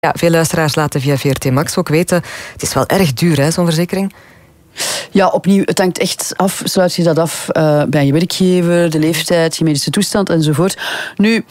Ja, veel luisteraars laten via VRT Max ook weten, het is wel erg duur, hè, zo'n verzekering. Ja, opnieuw, het hangt echt af. Sluit je dat af bij je werkgever, de leeftijd, je medische toestand enzovoort. Nu,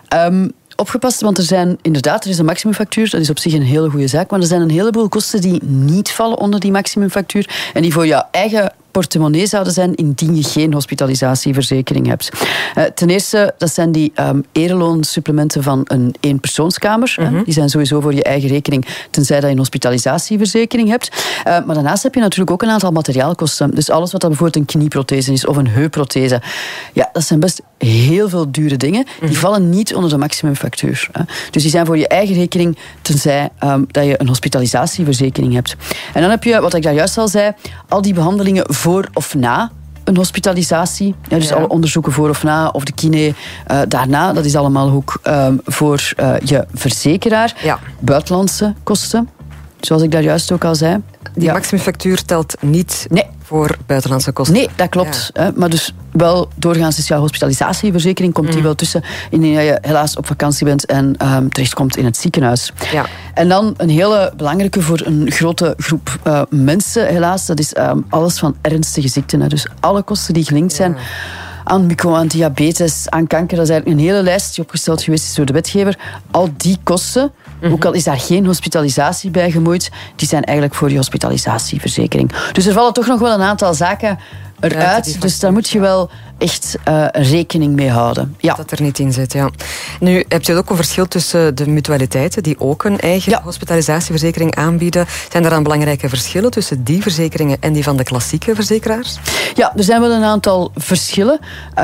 opgepast, want er is een maximumfactuur. Dat is op zich een hele goede zaak. Maar er zijn een heleboel kosten die niet vallen onder die maximumfactuur. En die voor jouw eigen portemonnee zouden zijn indien je geen hospitalisatieverzekering hebt. Ten eerste, dat zijn die ereloonsupplementen van een eenpersoonskamer. Die zijn sowieso voor je eigen rekening, tenzij dat je een hospitalisatieverzekering hebt. Maar daarnaast heb je natuurlijk ook een aantal materiaalkosten. Dus alles wat dat bijvoorbeeld een knieprothese is of een heupprothese. Ja, dat zijn best heel veel dure dingen. Die vallen niet onder de maximumfactuur. Dus die zijn voor je eigen rekening, tenzij dat je een hospitalisatieverzekering hebt. En dan heb je, wat ik daar juist al zei, al die behandelingen voor of na een hospitalisatie. Ja, dus alle onderzoeken voor of na, of de kine daarna. Dat is allemaal ook voor je verzekeraar. Ja. Buitenlandse kosten, zoals ik daar juist ook al zei. Die maximumfactuur telt niet voor buitenlandse kosten. Nee, dat klopt. Ja. Maar dus wel, doorgaans is jouw hospitalisatieverzekering, komt die wel tussen, indien je helaas op vakantie bent en terechtkomt in het ziekenhuis. Ja. En dan een hele belangrijke voor een grote groep mensen, helaas, dat is alles van ernstige ziekten. Dus alle kosten die gelinkt zijn aan aan diabetes, aan kanker, dat is eigenlijk een hele lijst die opgesteld geweest is door de wetgever. Al die kosten, ook al is daar geen hospitalisatie bij gemoeid, die zijn eigenlijk voor je hospitalisatieverzekering. Dus er vallen toch nog wel een aantal zaken eruit, dus daar moet je wel echt rekening mee houden. Ja. Dat er niet in zit, ja. Nu, heb je ook een verschil tussen de mutualiteiten die ook een eigen hospitalisatieverzekering aanbieden. Zijn er dan belangrijke verschillen tussen die verzekeringen en die van de klassieke verzekeraars? Ja, er zijn wel een aantal verschillen.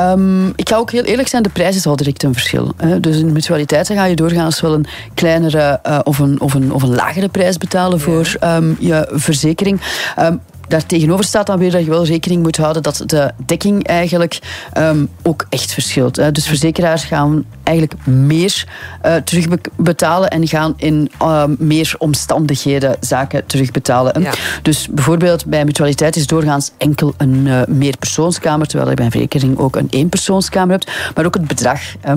Ik ga ook heel eerlijk zijn, de prijs is al direct een verschil. Dus in mutualiteiten ga je doorgaans wel een kleinere of een lagere prijs betalen voor je verzekering. Daartegenover staat dan weer dat je wel rekening moet houden dat de dekking eigenlijk ook echt verschilt. Dus verzekeraars gaan eigenlijk meer terugbetalen en gaan in meer omstandigheden zaken terugbetalen. Ja. Dus bijvoorbeeld bij mutualiteit is doorgaans enkel een meerpersoonskamer, terwijl je bij een verzekering ook een eenpersoonskamer hebt, maar ook het bedrag.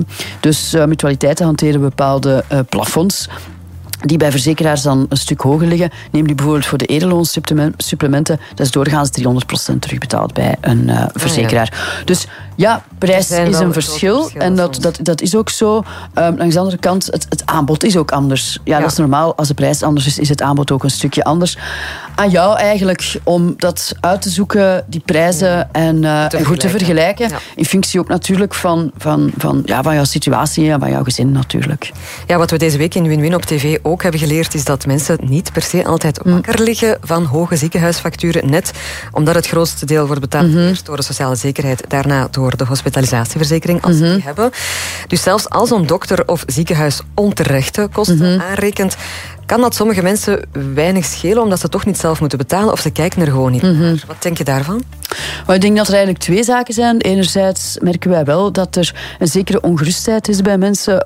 Dus mutualiteiten hanteren bepaalde plafonds die bij verzekeraars dan een stuk hoger liggen. Neem die bijvoorbeeld voor de ereloonsupplementen. Dat is doorgaans 300% terugbetaald bij een verzekeraar. Ja. Dus ja, prijs is een verschil. En dat is ook zo. Langs de andere kant, het aanbod is ook anders. Ja, dat is normaal. Als de prijs anders is het aanbod ook een stukje anders. Aan jou eigenlijk om dat uit te zoeken, die prijzen, en goed te vergelijken. Ja. In functie ook natuurlijk van jouw situatie en van jouw gezin natuurlijk. Ja, wat we deze week in Win-Win op tv ook hebben geleerd, is dat mensen niet per se altijd wakker liggen van hoge ziekenhuisfacturen, net omdat het grootste deel wordt betaald eerst door de sociale zekerheid, daarna door de hospitalisatieverzekering, als ze die hebben. Dus zelfs als een dokter of ziekenhuis onterechte kosten aanrekent, kan dat sommige mensen weinig schelen, omdat ze toch niet zelf moeten betalen, of ze kijken er gewoon niet naar. Wat denk je daarvan? Maar ik denk dat er eigenlijk twee zaken zijn. Enerzijds merken wij wel dat er een zekere ongerustheid is bij mensen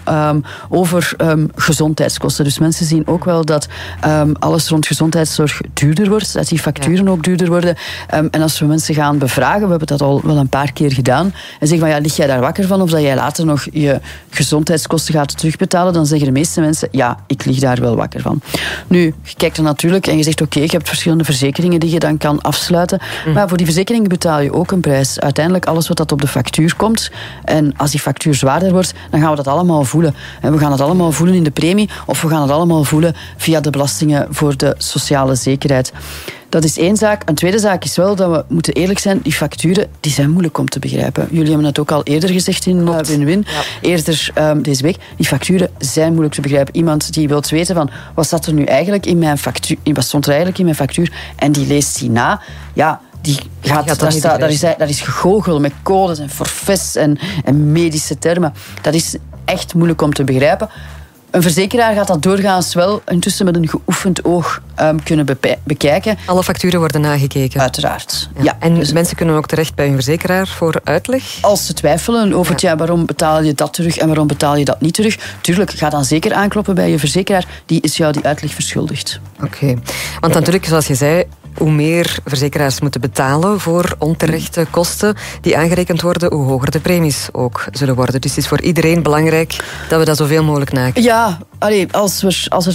over gezondheidskosten. Dus mensen zien ook wel dat alles rond gezondheidszorg duurder wordt, dat die facturen ook duurder worden. En als we mensen gaan bevragen, we hebben dat al wel een paar keer gedaan, en zeggen van, lig jij daar wakker van, of dat jij later nog je gezondheidskosten gaat terugbetalen, dan zeggen de meeste mensen, ja, ik lig daar wel wakker van. Nu, je kijkt er natuurlijk en je zegt, oké, je hebt verschillende verzekeringen die je dan kan afsluiten, maar voor die verzekeringen betaal je ook een prijs. Uiteindelijk alles wat dat op de factuur komt, en als die factuur zwaarder wordt, dan gaan we dat allemaal voelen. En we gaan het allemaal voelen in de premie, of we gaan het allemaal voelen via de belastingen voor de sociale zekerheid. Dat is één zaak. Een tweede zaak is wel dat we moeten eerlijk zijn, die facturen die zijn moeilijk om te begrijpen. Jullie hebben het ook al eerder gezegd in Win-Win. Ja. Eerder deze week. Die facturen zijn moeilijk te begrijpen. Iemand die wil weten van, wat staat er nu eigenlijk in mijn factuur? Wat stond er eigenlijk in mijn factuur? En die leest die na. Ja, dat is gegoochel met codes en forfaits en medische termen. Dat is echt moeilijk om te begrijpen. Een verzekeraar gaat dat doorgaans wel intussen met een geoefend oog kunnen bekijken. Alle facturen worden nagekeken? Uiteraard. Ja. En dus mensen kunnen ook terecht bij hun verzekeraar voor uitleg? Als ze twijfelen over waarom betaal je dat terug en waarom betaal je dat niet terug. Tuurlijk, ga dan zeker aankloppen bij je verzekeraar. Die is jou die uitleg verschuldigd. Oké. Want natuurlijk, zoals je zei, hoe meer verzekeraars moeten betalen voor onterechte kosten die aangerekend worden, hoe hoger de premies ook zullen worden. Dus het is voor iedereen belangrijk dat we dat zoveel mogelijk nakijken. Ja, als er